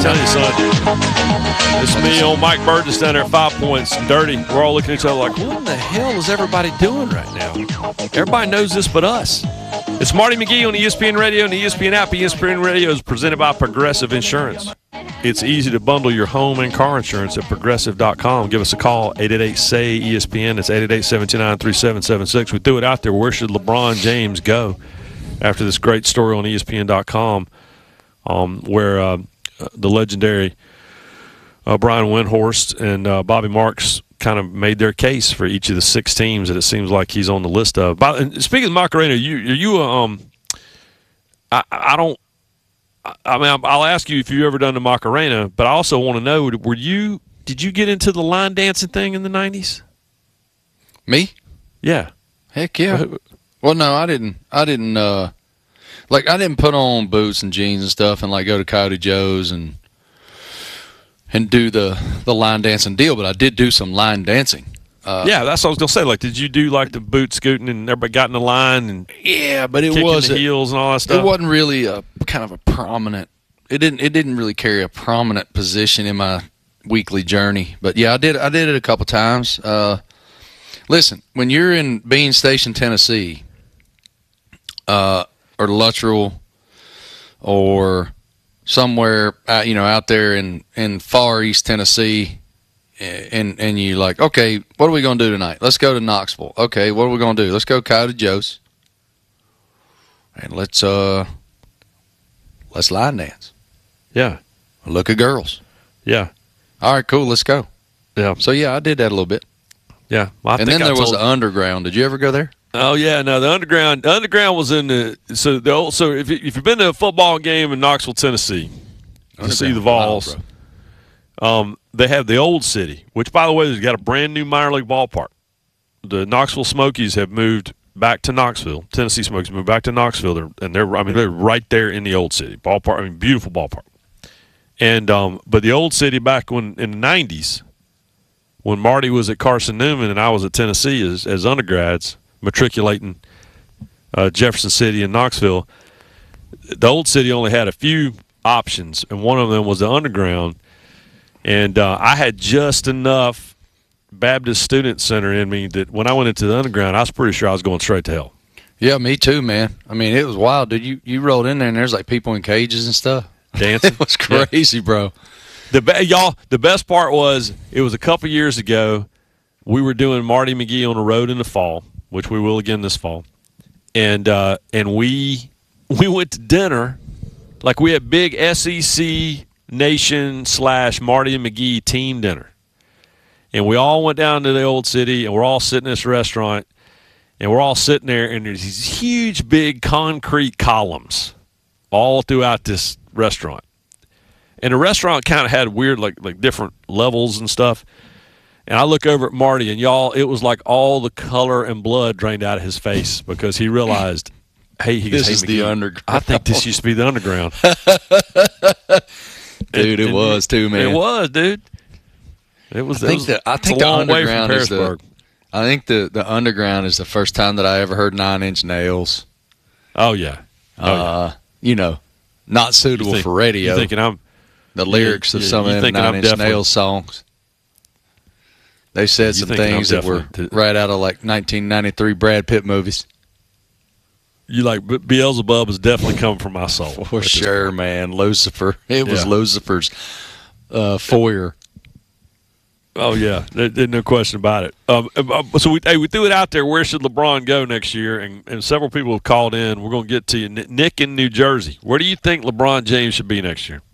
telling you, son. It's me, old Mike Burgess down there at 5 Points and Dirty. We're all looking at each other like, what in the hell is everybody doing right now? Everybody knows this but us. It's Marty McGee on ESPN Radio and the ESPN app. ESPN Radio is presented by Progressive Insurance. It's easy to bundle your home and car insurance at Progressive.com. Give us a call, 888-SAY-ESPN. It's 888-729-3776. We threw it out there. Where should LeBron James go after this great story on ESPN.com where the legendary Brian Windhorst and Bobby Marks kind of made their case for each of the 6 teams that it seems like he's on the list of. Speaking of Macarena, I'll ask you if you've ever done the Macarena, but I also want to know, did you get into the line dancing thing in the 90s? Me? Yeah. Heck yeah. Well, no, I didn't I didn't put on boots and jeans and stuff and like go to Coyote Joe's and do the line dancing deal, but I did do some line dancing. Yeah, that's what I was gonna say. Like, did you do like the boot scooting and everybody got in the line and but it was the heels and all that stuff? It wasn't really a kind of a prominent. It didn't really carry a prominent position in my weekly journey. But yeah, I did it a couple times. Listen, when you're in Bean Station, Tennessee, or Luttrell, or somewhere out there in far east Tennessee, and you like, okay, what are we gonna do tonight? Let's go to Knoxville. Okay, what are we gonna do? Let's go Coyote Joe's, and let's line dance. Yeah. Look at girls. Yeah. All right, cool. Let's go. Yeah. So yeah, I did that a little bit. Yeah. Well, and then there was the underground. Did you ever go there? Oh yeah, no. The underground was in the so if you've been to a football game in Knoxville, Tennessee, to see the Vols, they have the old city, which by the way has got a brand new minor league ballpark. The Knoxville Smokies have moved back to Knoxville. Tennessee Smokies moved back to Knoxville, they're right there in the old city ballpark. Beautiful ballpark. And but the old city back in the 90s, when Marty was at Carson Newman and I was at Tennessee as undergrads, matriculating Jefferson City and Knoxville, the old city only had a few options, and one of them was the underground. And I had just enough Baptist Student Center in me that when I went into the underground, I was pretty sure I was going straight to hell. Yeah, me too, man. I mean, it was wild, dude. You rolled in there, and there's like people in cages and stuff. Dancing. It was crazy, bro. The best part was, it was a couple years ago, we were doing Marty McGee on the road in the fall, which we will again this fall. And we went to dinner, like we had big SEC Nation / Marty and McGee team dinner. And we all went down to the old city, and we're all sitting in this restaurant, and we're all sitting there, and there's these huge, big concrete columns all throughout this restaurant. And the restaurant kind of had weird, like different levels and stuff. And I look over at Marty, and y'all, it was like all the color and blood drained out of his face because he realized, hey, this is the underground. I think this used to be the underground. Dude, it was too, man. It was, dude. It was. I think the underground is I think the underground is the first time that I ever heard 9 Inch Nails. Oh yeah. Not suitable for radio. You thinking the lyrics of some of the 9 Inch Nails songs. They said some things that were right out of like 1993 Brad Pitt movies. You like Beelzebub is definitely coming from my soul. For sure, man. Lucifer. It was Lucifer's foyer. Oh yeah, there's no question about it. So we threw it out there. Where should LeBron go next year? And several people have called in. We're going to get to you. Nick in New Jersey. Where do you think LeBron James should be next year?